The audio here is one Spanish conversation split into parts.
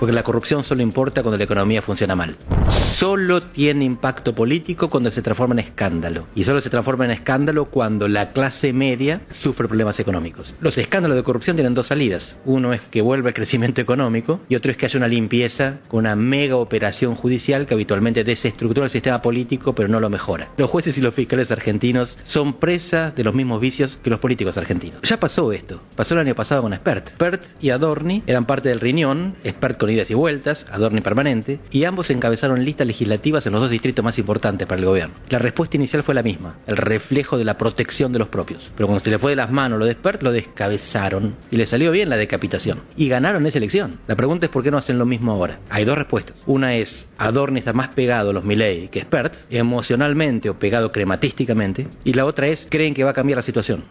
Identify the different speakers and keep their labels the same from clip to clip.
Speaker 1: Porque la corrupción solo importa cuando la economía funciona mal. Solo tiene impacto político cuando se transforma en escándalo. Y solo se transforma en escándalo cuando la clase media sufre problemas económicos. Los escándalos de corrupción tienen dos salidas. Uno es que vuelva el crecimiento económico y otro es que haya una limpieza con una mega operación judicial que habitualmente desestructura el sistema político pero no lo mejora. Los jueces y los fiscales argentinos son presas de los mismos vicios que los políticos argentinos. Ya pasó esto. Pasó el año pasado con Spert. Spert y Adorni eran parte del riñón, Spert con idas y vueltas, Adorni permanente, y ambos encabezaron listas legislativas en los dos distritos más importantes para el gobierno. La respuesta inicial fue la misma, el reflejo de la protección de los propios. Pero cuando se le fue de las manos lo de Spert, lo descabezaron y le salió bien la decapitación. Y ganaron esa elección. La pregunta es por qué no hacen lo mismo ahora. Hay dos respuestas. Una es, Adorni está más pegado a los Milei que Spert, emocionalmente o pegado crematísticamente, y la otra es, creen que va a cambiar la situación.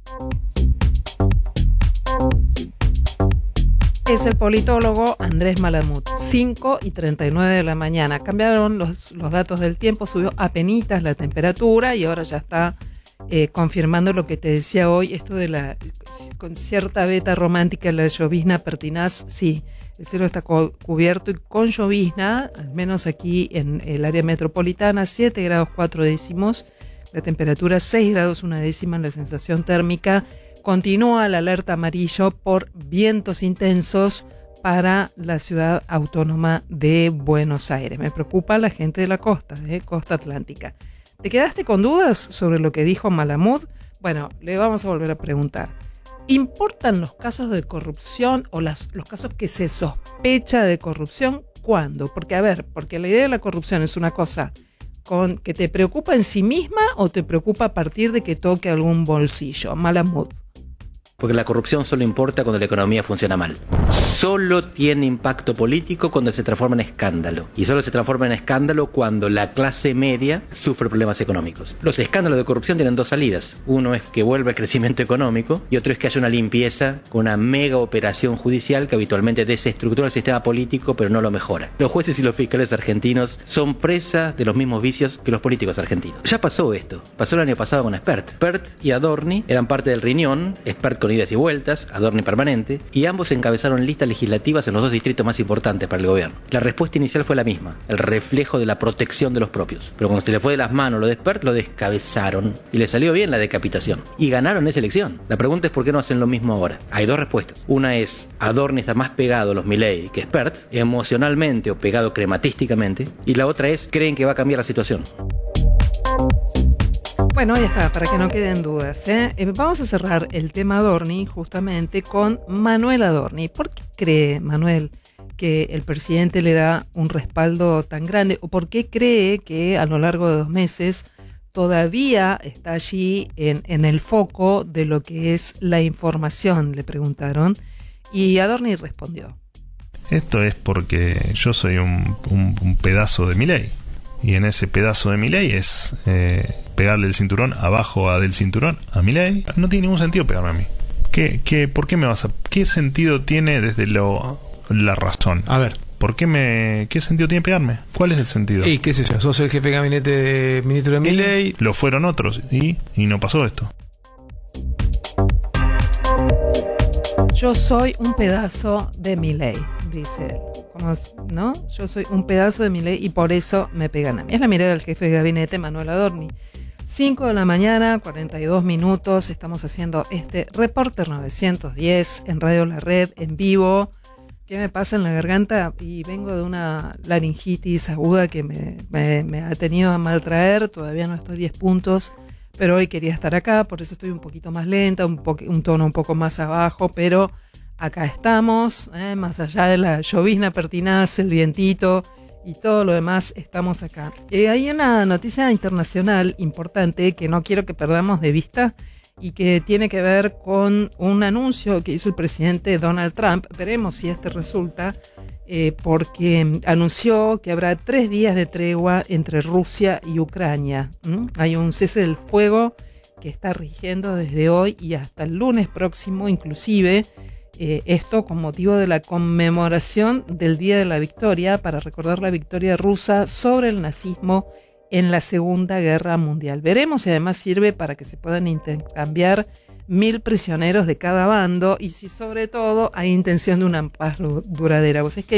Speaker 2: Es el politólogo Andrés Malamud. 5:39 de la mañana. Cambiaron los datos del tiempo, subió apenitas la temperatura y ahora ya está confirmando lo que te decía hoy, esto de con cierta beta romántica, la llovizna pertinaz. Sí, el cielo está cubierto y con llovizna, al menos aquí en el área metropolitana, 7 grados 4 décimos, la temperatura 6 grados 1 décima, la sensación térmica. Continúa la alerta amarillo por vientos intensos para la ciudad autónoma de Buenos Aires. Me preocupa la gente de la costa atlántica. ¿Te quedaste con dudas sobre lo que dijo Malamud? Bueno, le vamos a volver a preguntar. ¿Importan los casos de corrupción o los casos que se sospecha de corrupción? ¿Cuándo? Porque la idea de la corrupción es una cosa que te preocupa en sí misma o te preocupa a partir de que toque algún bolsillo. Malamud.
Speaker 1: Porque la corrupción solo importa cuando la economía funciona mal. Solo tiene impacto político cuando se transforma en escándalo. Y solo se transforma en escándalo cuando la clase media sufre problemas económicos. Los escándalos de corrupción tienen dos salidas. Uno es que vuelva el crecimiento económico y otro es que haya una limpieza con una mega operación judicial que habitualmente desestructura el sistema político pero no lo mejora. Los jueces y los fiscales argentinos son presas de los mismos vicios que los políticos argentinos. Ya pasó esto. Pasó el año pasado con Spert. Spert y Adorni eran parte del riñón, Spert con idas y vueltas, Adorni permanente, y ambos encabezaron listas legislativas en los dos distritos más importantes para el gobierno. La respuesta inicial fue la misma, el reflejo de la protección de los propios. Pero cuando se le fue de las manos lo de Spert, lo descabezaron y le salió bien la decapitación. Y ganaron esa elección. La pregunta es por qué no hacen lo mismo ahora. Hay dos respuestas. Una es, Adorni está más pegado a los Milei que Spert, emocionalmente o pegado crematísticamente, y la otra es, creen que va a cambiar la situación.
Speaker 2: Bueno, ya está, para que no queden dudas. Vamos a cerrar el tema Adorni justamente con Manuel Adorni. ¿Por qué cree Manuel que el presidente le da un respaldo tan grande? ¿O por qué cree que a lo largo de 2 meses todavía está allí en el foco de lo que es la información? Le preguntaron y Adorni respondió.
Speaker 3: Esto es porque yo soy un pedazo de Milei. Y en ese pedazo de Milei es pegarle el cinturón abajo del cinturón a Milei. No tiene ningún sentido pegarme a mí. ¿Por qué me vas a...? ¿Qué sentido tiene desde la razón?
Speaker 4: A ver.
Speaker 3: ¿Qué sentido tiene pegarme? ¿Cuál es el sentido?
Speaker 4: Y qué sé yo, sos el jefe de gabinete de ministro de Milei.
Speaker 3: Lo fueron otros y no pasó esto.
Speaker 2: Yo soy un pedazo de Milei, dice él. ¿No? Yo soy un pedazo de Milei y por eso me pegan a mí. Es la mirada del jefe de gabinete, Manuel Adorni. 5 de la mañana, 42 minutos. Estamos haciendo este Reporter 910 en Radio La Red, en vivo. ¿Qué me pasa en la garganta? Y vengo de una laringitis aguda que me ha tenido a maltraer. Todavía no estoy 10 puntos, pero hoy quería estar acá. Por eso estoy un poquito más lenta, un tono un poco más abajo, pero... acá estamos, más allá de la llovizna pertinaz, el vientito y todo lo demás, estamos acá. Hay una noticia internacional importante que no quiero que perdamos de vista y que tiene que ver con un anuncio que hizo el presidente Donald Trump. Veremos si este resulta, porque anunció que habrá 3 días de tregua entre Rusia y Ucrania. Hay un cese del fuego que está rigiendo desde hoy y hasta el lunes próximo, inclusive. Esto con motivo de la conmemoración del Día de la Victoria, para recordar la victoria rusa sobre el nazismo en la Segunda Guerra Mundial. Veremos si además sirve para que se puedan intercambiar 1.000 prisioneros de cada bando y si sobre todo hay intención de una paz duradera. Pues es que